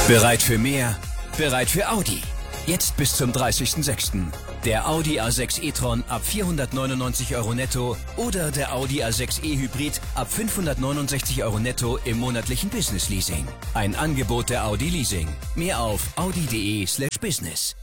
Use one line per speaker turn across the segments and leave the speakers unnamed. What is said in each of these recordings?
Bereit für mehr? Bereit für Audi. Jetzt bis zum 30.06. Der Audi A6 e-tron ab 499 € netto oder der Audi A6 e-Hybrid ab 569 € netto im monatlichen Business Leasing. Ein Angebot der Audi Leasing. Mehr auf audi.de/business.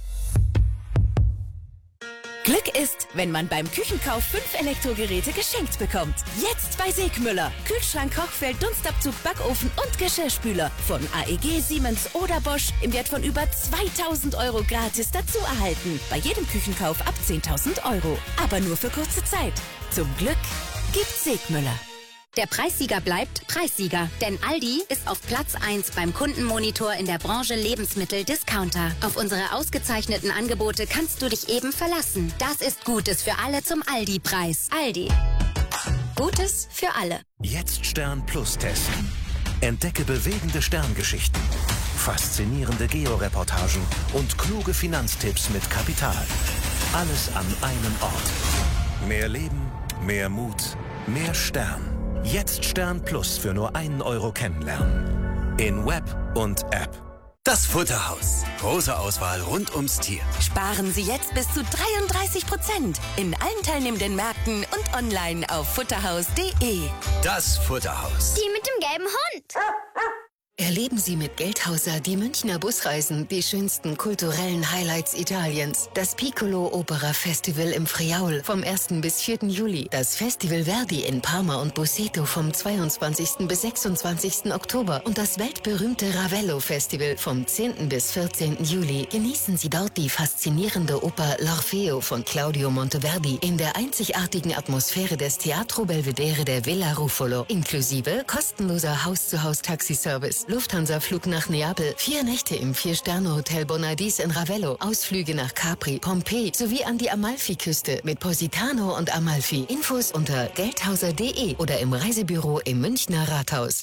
Glück ist, wenn man beim Küchenkauf 5 Elektrogeräte geschenkt bekommt. Jetzt bei Segmüller. Kühlschrank, Kochfeld, Dunstabzug, Backofen und Geschirrspüler. Von AEG, Siemens oder Bosch im Wert von über 2.000 € gratis dazu erhalten. Bei jedem Küchenkauf ab 10.000 €. Aber nur für kurze Zeit. Zum Glück gibt's Segmüller.
Der Preissieger bleibt Preissieger, denn Aldi ist auf Platz 1 beim Kundenmonitor in der Branche Lebensmittel-Discounter. Auf unsere ausgezeichneten Angebote kannst du dich eben verlassen. Das ist Gutes für alle zum Aldi-Preis. Aldi. Gutes für alle.
Jetzt Stern Plus testen. Entdecke bewegende Sterngeschichten, faszinierende Georeportagen und kluge Finanztipps mit Kapital. Alles an einem Ort. Mehr Leben, mehr Mut, mehr Stern. Jetzt Stern Plus für nur 1 € kennenlernen. In Web und App.
Das Futterhaus. Große Auswahl rund ums Tier.
Sparen Sie jetzt bis zu 33% in allen teilnehmenden Märkten und online auf futterhaus.de.
Das Futterhaus.
Die mit dem gelben Hund.
Erleben Sie mit Geldhauser die Münchner Busreisen, die schönsten kulturellen Highlights Italiens. Das Piccolo Opera Festival im Friaul vom 1. bis 4. Juli. Das Festival Verdi in Parma und Busseto vom 22. bis 26. Oktober. Und das weltberühmte Ravello Festival vom 10. bis 14. Juli. Genießen Sie dort die faszinierende Oper L'Orfeo von Claudio Monteverdi in der einzigartigen Atmosphäre des Teatro Belvedere der Villa Ruffolo. Inklusive kostenloser Haus-zu-Haus-Taxiservice. Lufthansa-Flug nach Neapel, 4 Nächte im 4-Sterne-Hotel Bonadis in Ravello, Ausflüge nach Capri, Pompeji sowie an die Amalfiküste mit Positano und Amalfi. Infos unter geldhauser.de oder im Reisebüro im Münchner Rathaus.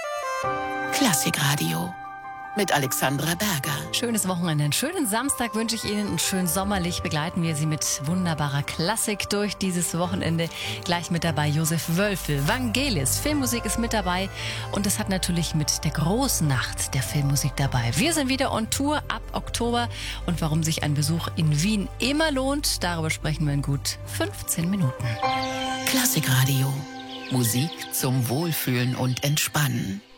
Klassikradio mit Alexandra Berger.
Schönes Wochenende, einen schönen Samstag wünsche ich Ihnen und schön sommerlich begleiten wir Sie mit wunderbarer Klassik durch dieses Wochenende. Gleich mit dabei Josef Wölfel, Vangelis, Filmmusik ist mit dabei und es hat natürlich mit der großen Nacht der Filmmusik dabei. Wir sind wieder on Tour ab Oktober und warum sich ein Besuch in Wien immer lohnt, darüber sprechen wir in gut 15 Minuten.
Klassikradio. Musik zum Wohlfühlen und Entspannen.